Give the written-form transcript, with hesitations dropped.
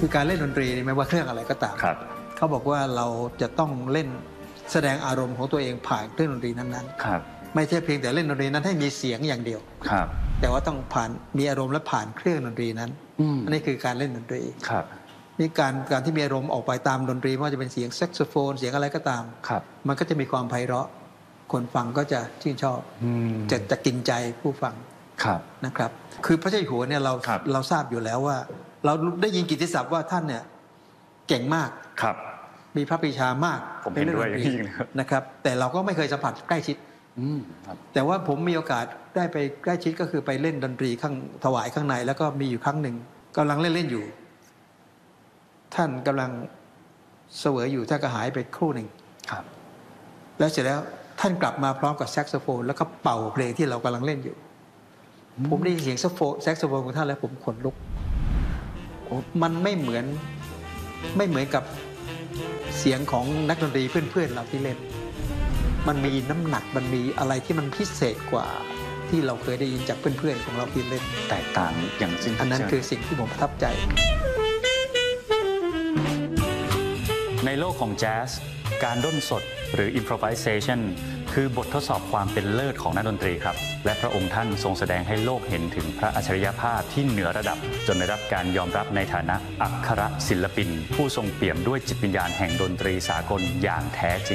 คือการเล่นดนตรีไม่ว่าเครื่องอะไรก็ตามเขาบอกว่าเราจะต้องเล่นแสดงอารมณ์ของตัวเองผ่านเครื่องดนตรีนั้นๆไม่ใช่เพียงแต่เล่นดนตรีนั้นให้มีเสียงอย่างเดียวแต่ว่าต้องผ่านมีอารมณ์และผ่านเครื่องดนตรีนั้นอันนี้คือการเล่นดนตรีนี่การที่มีอารมณ์ออกไปตามดนตรีไม่ว่าจะเป็นเสียงแซกโซโฟนเสียงอะไรก็ตามมันก็จะมีความไพเราะคนฟังก็จะชื่นชอบจะกินใจผู้ฟังนะครับคือพระเจ้าอยู่หัวเนี่ยเราทราบอยู่แล้วว่าเราได้ยินกิตติศัพท์ว่าท่านเนี่ยเก่งมากมีพระปรีชามากผมเห็นด้วยนะครับแต่เราก็ไม่เคยสัมผัสใกล้ชิดแต่ว่าผมมีโอกาสได้ไปใกล้ชิดก็คือไปเล่นดนตรีข้างถวายข้างในแล้วก็มีอยู่ครั้งหนึ่งกำลังเล่นอยู่ท่านกำลังเสวยอยู่ท่านก็หายไปครู่หนึ่งแล้วเสร็จแล้วท่านกลับมาพร้อมกับแซกโซโฟนแล้วก็เป่าเพลงที่เรากำลังเล่นอยู่ผมได้ยินเสียงแซกโซโฟนของท่านแล้วผมขนลุกมันไม่เหมือนกับเสียงของนักดนตรีเพื่อนๆเราที่เล่นมันมีน้ำหนักมันมีอะไรที่มันพิเศษกว่าที่เราเคยได้ยินจากเพื่อนๆของเราที่เล่นแตกต่างอย่างสิ้นอันนั้นคือสิ่งที่ผมประทับใจในโลกของแจ๊สการด้นสดหรือ improvisation คือบททดสอบความเป็นเลิศของนักดนตรีครับและพระองค์ท่านทรงแสดงให้โลกเห็นถึงพระอัจฉริยภาพที่เหนือระดับจนได้รับการยอมรับในฐานะอัครศิลปินผู้ทรงเปี่ยมด้วยจิตวิญญาณแห่งดนตรีสากลอย่างแท้จริง